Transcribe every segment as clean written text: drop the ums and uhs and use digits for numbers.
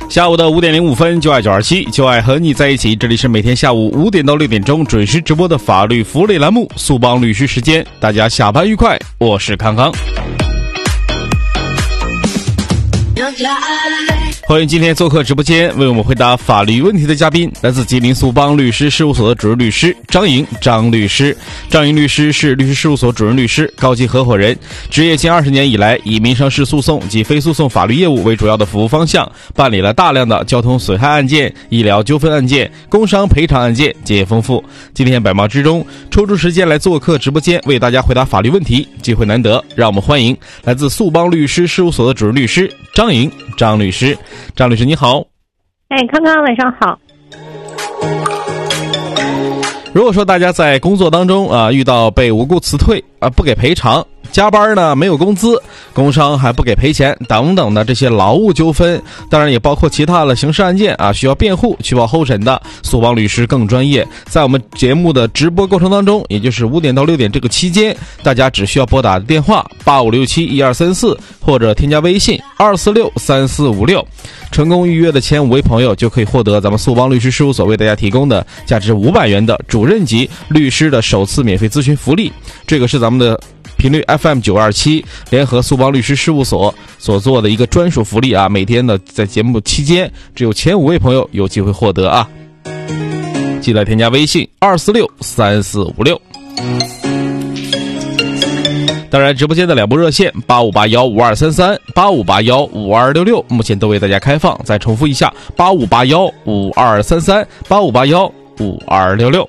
下午的5点05分，就爱927，就爱和你在一起。这里是每天下午5点到6点钟准时直播的法律福利栏目《速帮律师时间》，大家下班愉快，我是康康。欢迎今天做客直播间为我们回答法律问题的嘉宾，来自吉林速帮律师事务所的主任律师张莹张律师。张莹律师是律师事务所主任律师、高级合伙人，职业近20年以来，以民商事诉讼及非诉讼法律业务为主要的服务方向，办理了大量的交通损害案件、医疗纠纷案件、工伤赔偿案件，经验丰富。今天百忙之中抽出时间来做客直播间，为大家回答法律问题，机会难得，让我们欢迎来自速帮律师事务所的主任律师张莹张律师。张律师你好。 康康晚上好。 如果说大家在工作当中遇到被无故辞退不给赔偿，加班呢没有工资，工伤还不给赔钱等等的这些劳务纠纷，当然也包括其他的刑事案件需要辩护取保候审的，速帮律师更专业。在我们节目的直播过程当中，也就是5点到6点这个期间，大家只需要拨打电话85671234或者添加微信2463456，成功预约的前5位朋友就可以获得咱们速帮律师事务所为大家提供的价值500元的主任级律师的首次免费咨询福利。这个是咱们的频率 FM927 联合速帮律师事务所所做的一个专属福利每天的在节目期间只有前5位朋友有机会获得记得添加微信2463456。当然直播间的2部热线85815233 85815266目前都为大家开放，再重复一下85815233 85815266。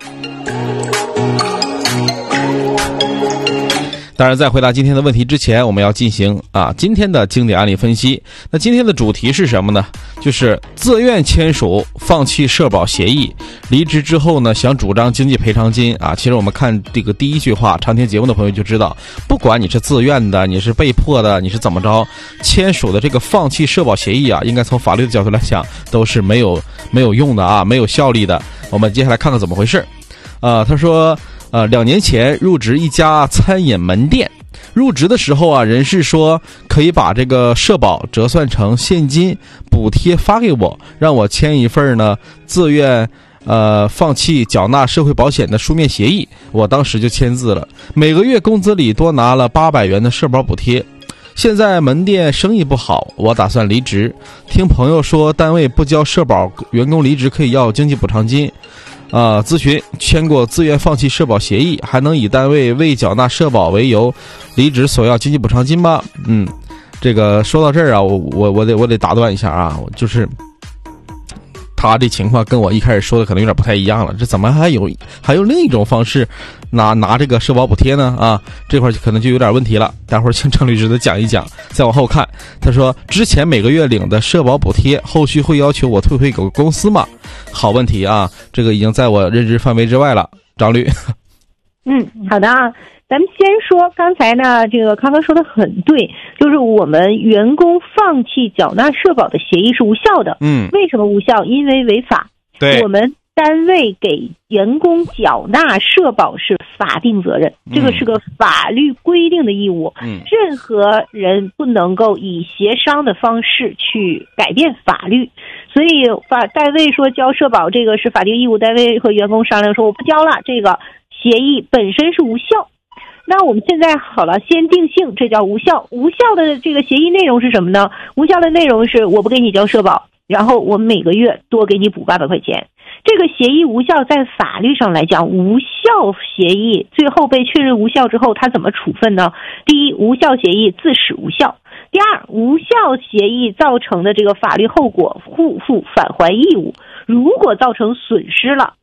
当然在回答今天的问题之前，我们要进行今天的经典案例分析。那今天的主题是什么呢？就是自愿签署放弃社保协议，离职之后呢想主张经济赔偿金其实我们看这个第一句话，常听节目的朋友就知道，不管你是自愿的，你是被迫的，你是怎么着，签署的这个放弃社保协议应该从法律的角度来讲都是没有用的没有效力的。我们接下来看看怎么回事。他说2年前入职一家餐饮门店，入职的时候人事说可以把这个社保折算成现金补贴发给我，让我签一份呢自愿放弃缴纳社会保险的书面协议。我当时就签字了，每个月工资里多拿了800元的社保补贴。现在门店生意不好，我打算离职，听朋友说单位不交社保，员工离职可以要经济补偿金。咨询签过自愿放弃社保协议，还能以单位未缴纳社保为由离职索要经济补偿金吗？这个说到这儿我得打断一下就是他这情况跟我一开始说的可能有点不太一样了，这怎么还有另一种方式拿这个社保补贴呢？这块可能就有点问题了，待会儿请张律师的讲一讲。再往后看，他说之前每个月领的社保补贴后续会要求我退回给公司吗？好问题这个已经在我认知范围之外了，张律。 好的咱们先说刚才呢，这个康康说的很对，就是我们员工放弃缴纳社保的协议是无效的。为什么无效？因为违法。对，我们单位给员工缴纳社保是法定责任，这个是个法律规定的义务。任何人不能够以协商的方式去改变法律。所以单位说交社保这个是法定义务，单位和员工商量说我不交了，这个协议本身是无效。那我们现在好了，先定性，这叫无效。无效的这个协议内容是什么呢？无效的内容是我不给你交社保，然后我每个月多给你补800块钱。这个协议无效，在法律上来讲，无效协议最后被确认无效之后，它怎么处分呢？第一，无效协议自始无效；第二，无效协议造成的这个法律后果，互负返还义务。如果造成损失了，